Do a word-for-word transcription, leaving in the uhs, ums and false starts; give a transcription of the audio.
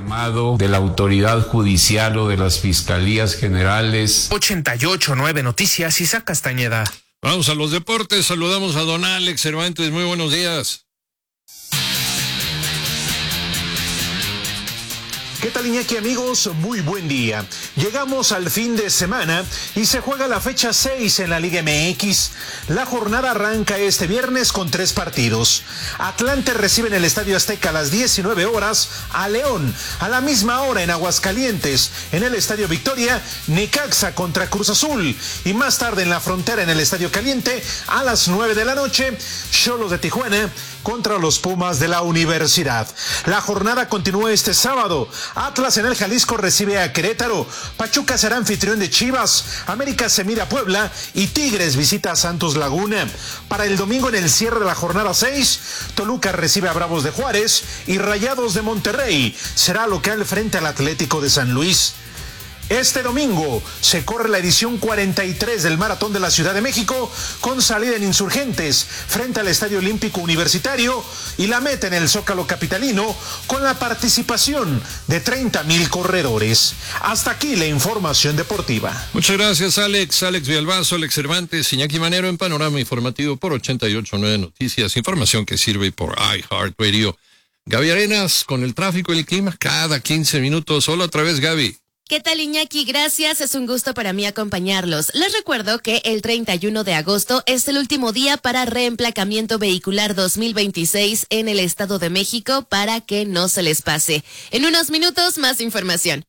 llamado de la autoridad judicial o de las fiscalías generales. ochenta y ocho punto nueve Noticias, Isaac Castañeda. Vamos a los deportes, saludamos a don Alex Cervantes, muy buenos días. ¿Qué tal, Iñaki, amigos? Muy buen día. Llegamos al fin de semana y se juega la fecha seis en la Liga M X. La jornada arranca este viernes con tres partidos. Atlante recibe en el Estadio Azteca a las diecinueve horas a León. A la misma hora en Aguascalientes, en el Estadio Victoria, Necaxa contra Cruz Azul. Y más tarde en la Frontera, en el Estadio Caliente, a las nueve de la noche, Xolos de Tijuana contra los Pumas de la Universidad. La jornada continúa este sábado. Atlas en el Jalisco recibe a Querétaro. Pachuca será anfitrión de Chivas. América se mira a Puebla y Tigres visita a Santos Laguna. Para el domingo, en el cierre de la jornada seis, Toluca recibe a Bravos de Juárez y Rayados de Monterrey será local frente al Atlético de San Luis. Este domingo se corre la edición cuarenta y tres del Maratón de la Ciudad de México, con salida en Insurgentes frente al Estadio Olímpico Universitario y la meta en el Zócalo capitalino, con la participación de treinta mil corredores. Hasta aquí la información deportiva. Muchas gracias, Alex. Alex Villalbazo, Alex Cervantes, Iñaki Manero en Panorama Informativo por ochenta y ocho punto nueve Noticias. Información que sirve por iHeartRadio. Gaby Arenas, con el tráfico y el clima cada quince minutos. Hola otra vez, Gaby. ¿Qué tal, Iñaki? Gracias, es un gusto para mí acompañarlos. Les recuerdo que el treinta y uno de agosto es el último día para reemplacamiento vehicular dos mil veintiséis en el Estado de México, para que no se les pase. En unos minutos, más información.